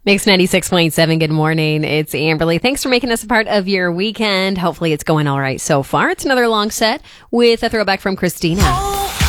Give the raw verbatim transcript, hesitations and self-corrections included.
Mix ninety-six point seven, good morning. It's Amberly. Thanks for making us a part of your weekend. Hopefully it's going all right so far. It's another long set with a throwback from Christina.